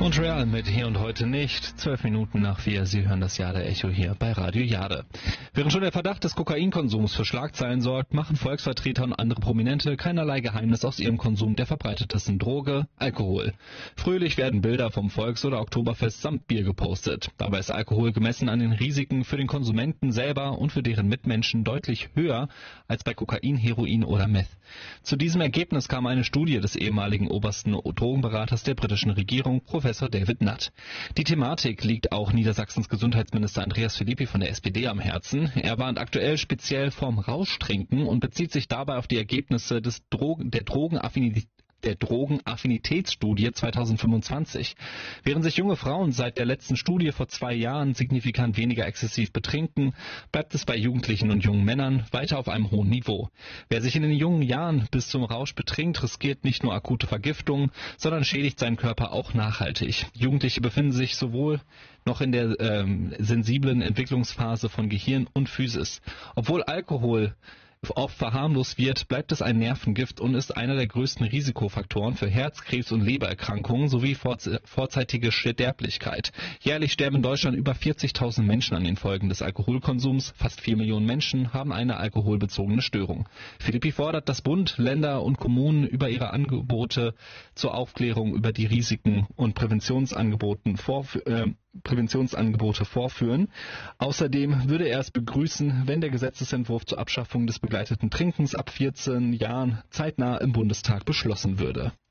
Montreal mit Hier und Heute nicht. 12 Minuten nach 4. Sie hören das Jade-Echo hier bei Radio Jade. Während schon der Verdacht des Kokainkonsums für Schlagzeilen sorgt, machen Volksvertreter und andere Prominente keinerlei Geheimnis aus ihrem Konsum der verbreitetesten Droge, Alkohol. Fröhlich werden Bilder vom Volks- oder Oktoberfest samt Bier gepostet. Dabei ist Alkohol gemessen an den Risiken für den Konsumenten selber und für deren Mitmenschen deutlich höher als bei Kokain, Heroin oder Meth. Zu diesem Ergebnis kam eine Studie des ehemaligen obersten Drogenberaters der britischen Regierung, Professor David Nutt. Die Thematik liegt auch Niedersachsens Gesundheitsminister Andreas Philippi von der SPD am Herzen. Er warnt aktuell speziell vorm Rauschtrinken und bezieht sich dabei auf die Ergebnisse der Drogenaffinitätsstudie 2025. Während sich junge Frauen seit der letzten Studie vor 2 Jahren signifikant weniger exzessiv betrinken, bleibt es bei Jugendlichen und jungen Männern weiter auf einem hohen Niveau. Wer sich in den jungen Jahren bis zum Rausch betrinkt, riskiert nicht nur akute Vergiftung, sondern schädigt seinen Körper auch nachhaltig. Jugendliche befinden sich sowohl noch in der sensiblen Entwicklungsphase von Gehirn und Physis. Obwohl Alkohol oft verharmlost wird, bleibt es ein Nervengift und ist einer der größten Risikofaktoren für Herz-, Krebs- und Lebererkrankungen sowie vorzeitige Sterblichkeit. Jährlich sterben in Deutschland über 40.000 Menschen an den Folgen des Alkoholkonsums. Fast 4 Millionen Menschen haben eine alkoholbezogene Störung. Philippi fordert, dass Bund, Länder und Kommunen über ihre Angebote zur Aufklärung über die Risiken und Präventionsangebote vorführen. Außerdem würde er es begrüßen, wenn der Gesetzesentwurf zur Abschaffung des begleiteten Trinkens ab 14 Jahren zeitnah im Bundestag beschlossen würde.